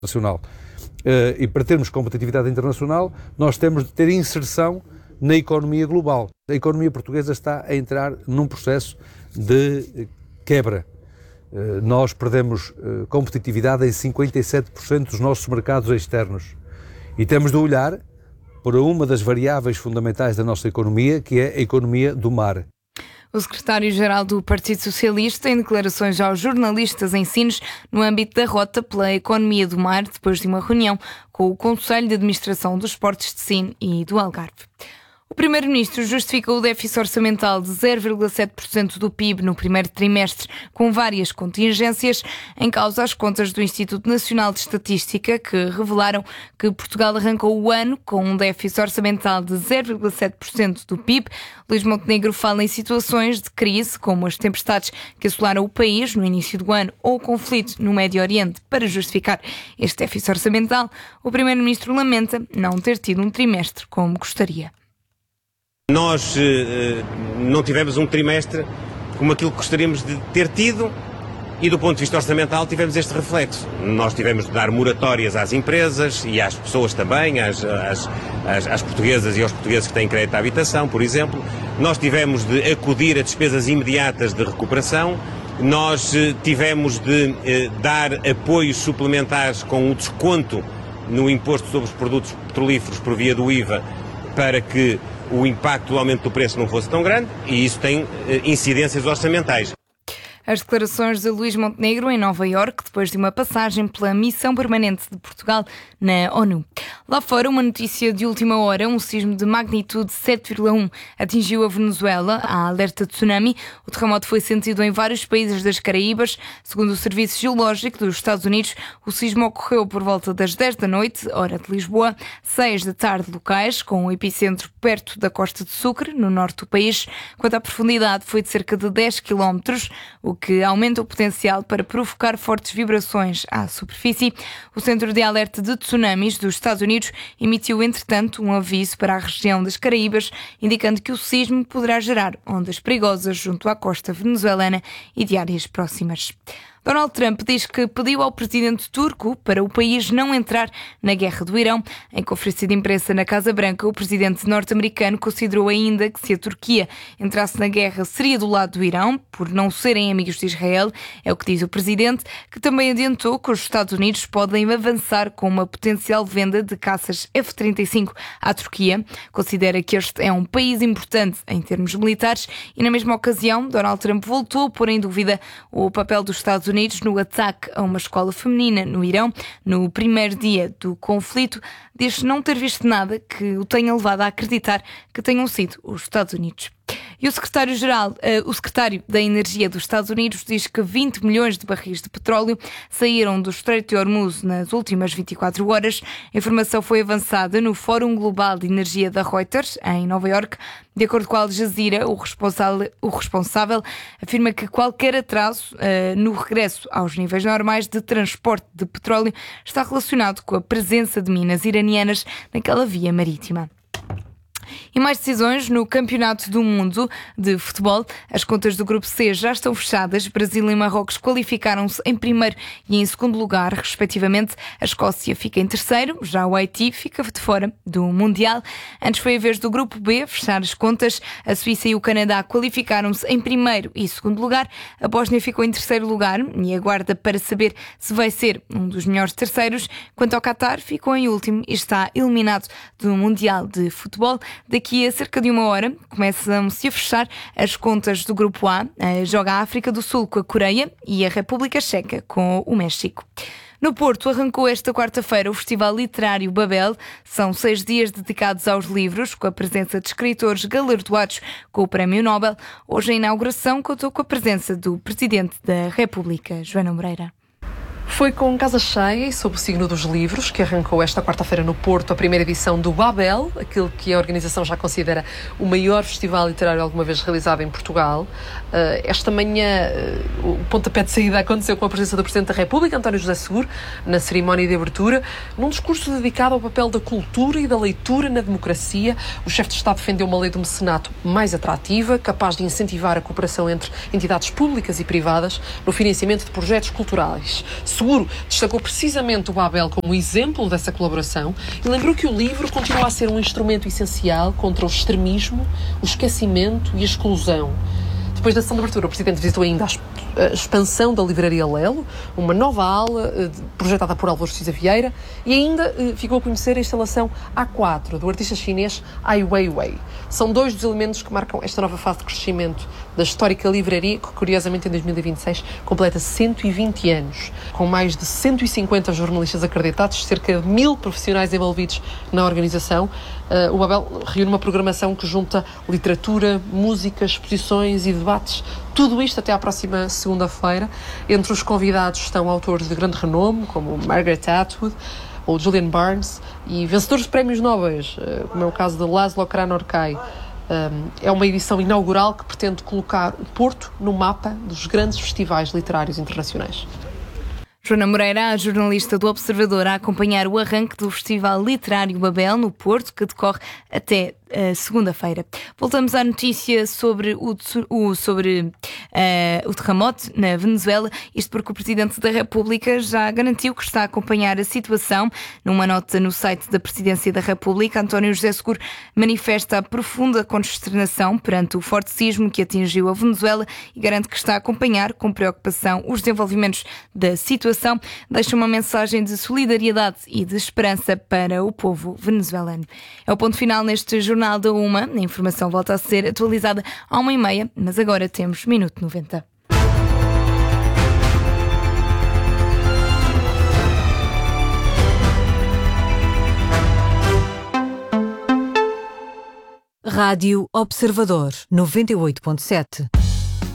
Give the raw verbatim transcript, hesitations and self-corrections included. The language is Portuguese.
internacional. Uh, e para termos competitividade internacional, nós temos de ter inserção na economia global. A economia portuguesa está a entrar num processo de quebra. Uh, nós perdemos uh, competitividade em cinquenta e sete por cento dos nossos mercados externos. E temos de olhar para uma das variáveis fundamentais da nossa economia, que é a economia do mar. O secretário-geral do Partido Socialista, em declarações aos jornalistas em Sines, no âmbito da rota pela economia do mar, depois de uma reunião com o Conselho de Administração dos Portos de Sines e do Algarve. O primeiro-ministro justificou o déficit orçamental de zero vírgula sete por cento do P I B no primeiro trimestre, com várias contingências, em causa as contas do Instituto Nacional de Estatística, que revelaram que Portugal arrancou o ano com um déficit orçamental de zero vírgula sete por cento do P I B. Luís Montenegro fala em situações de crise, como as tempestades que assolaram o país no início do ano ou o conflito no Médio Oriente, para justificar este déficit orçamental. O primeiro-ministro lamenta não ter tido um trimestre como gostaria. Nós eh, não tivemos um trimestre como aquilo que gostaríamos de ter tido e, do ponto de vista orçamental, tivemos este reflexo. Nós tivemos de dar moratórias às empresas e às pessoas também, às, às, às, às portuguesas e aos portugueses que têm crédito à habitação, por exemplo. Nós tivemos de acudir a despesas imediatas de recuperação. Nós eh, tivemos de eh, dar apoios suplementares com o desconto no imposto sobre os produtos petrolíferos por via do I V A para que o impacto do aumento do preço não fosse tão grande, e isso tem eh, incidências orçamentais. As declarações de Luís Montenegro em Nova Iorque, depois de uma passagem pela Missão Permanente de Portugal na ONU. Lá fora, uma notícia de última hora: um sismo de magnitude sete vírgula um atingiu a Venezuela. Há alerta de tsunami. O terremoto foi sentido em vários países das Caraíbas. Segundo o Serviço Geológico dos Estados Unidos, o sismo ocorreu por volta das dez da noite, hora de Lisboa, seis da tarde locais, com o epicentro perto da Costa de Sucre, no norte do país. Quanto à profundidade, foi de cerca de dez quilómetros, o que aumenta o potencial para provocar fortes vibrações à superfície. O Centro de Alerta de Tsunamis dos Estados Unidos emitiu, entretanto, um aviso para a região das Caraíbas, indicando que o sismo poderá gerar ondas perigosas junto à costa venezuelana e de áreas próximas. Donald Trump diz que pediu ao presidente turco para o país não entrar na guerra do Irão. Em conferência de imprensa na Casa Branca, o presidente norte-americano considerou ainda que se a Turquia entrasse na guerra seria do lado do Irão, por não serem amigos de Israel. É o que diz o presidente, que também adiantou que os Estados Unidos podem avançar com uma potencial venda de caças F trinta e cinco à Turquia. Considera que este é um país importante em termos militares e, na mesma ocasião, Donald Trump voltou a pôr em dúvida o papel dos Estados Unidos Unidos no ataque a uma escola feminina no Irão, no primeiro dia do conflito. Diz não ter visto nada que o tenha levado a acreditar que tenham sido os Estados Unidos. E o secretário-geral, uh, o secretário da Energia dos Estados Unidos diz que vinte milhões de barris de petróleo saíram do Estreito de Hormuz nas últimas vinte e quatro horas. A informação foi avançada no Fórum Global de Energia da Reuters, em Nova Iorque. De acordo com a Al Jazeera, o responsável, o responsável afirma que qualquer atraso uh, no regresso aos níveis normais de transporte de petróleo está relacionado com a presença de minas iranianas naquela via marítima. E mais decisões no Campeonato do Mundo de Futebol. As contas do Grupo C já estão fechadas. Brasil e Marrocos qualificaram-se em primeiro e em segundo lugar, respectivamente. A Escócia fica em terceiro, já o Haiti fica de fora do Mundial. Antes foi a vez do Grupo B fechar as contas. A Suíça e o Canadá qualificaram-se em primeiro e segundo lugar. A Bósnia ficou em terceiro lugar e aguarda para saber se vai ser um dos melhores terceiros. Quanto ao Qatar, ficou em último e está eliminado do Mundial de Futebol. Daqui a cerca de uma hora começam-se a fechar as contas do Grupo A. Joga a África do Sul com a Coreia e a República Checa com o México. No Porto arrancou esta quarta-feira o Festival Literário Babel. São seis dias dedicados aos livros, com a presença de escritores galardoados com o Prémio Nobel. Hoje a inauguração contou com a presença do Presidente da República, Joana Moreira. Foi com casa cheia e sob o signo dos livros que arrancou esta quarta-feira no Porto a primeira edição do Babel, aquilo que a organização já considera o maior festival literário alguma vez realizado em Portugal. Esta manhã o pontapé de saída aconteceu com a presença do Presidente da República, António José Seguro, na cerimónia de abertura, num discurso dedicado ao papel da cultura e da leitura na democracia. O chefe de Estado defendeu uma lei do mecenato mais atrativa, capaz de incentivar a cooperação entre entidades públicas e privadas no financiamento de projetos culturais. Seguro destacou precisamente o Abel como exemplo dessa colaboração e lembrou que o livro continua a ser um instrumento essencial contra o extremismo, o esquecimento e a exclusão. Depois da sessão de abertura, o Presidente visitou ainda a expansão da Livraria Lelo, uma nova ala projetada por Álvaro Sousa Vieira, e ainda ficou a conhecer a instalação A quatro do artista chinês Ai Weiwei. São dois dos elementos que marcam esta nova fase de crescimento da histórica livraria, que curiosamente em dois mil e vinte e seis completa cento e vinte anos, com mais de cento e cinquenta jornalistas acreditados, cerca de mil profissionais envolvidos na organização. Uh, o Abel reúne uma programação que junta literatura, música, exposições e debates, tudo isto até à próxima segunda-feira. Entre os convidados estão autores de grande renome, como Margaret Atwood ou Julian Barnes, e vencedores de prémios Nobel, uh, como é o caso de Laszlo Kranorkai. Um, é uma edição inaugural que pretende colocar o Porto no mapa dos grandes festivais literários internacionais. Joana Moreira, a jornalista do Observador, a acompanhar o arranque do Festival Literário Abel no Porto, que decorre até uh, segunda-feira. Voltamos à notícia sobre o, o, sobre, uh, o terremoto na Venezuela, isto porque o Presidente da República já garantiu que está a acompanhar a situação. Numa nota no site da Presidência da República, António José Seguro manifesta a profunda consternação perante o forte sismo que atingiu a Venezuela e garante que está a acompanhar com preocupação os desenvolvimentos da situação. Deixa uma mensagem de solidariedade e de esperança para o povo venezuelano. É o ponto final neste Jornal da Uma. A informação volta a ser atualizada à uma e meia, mas agora temos Minuto noventa. Rádio Observador noventa e oito ponto sete.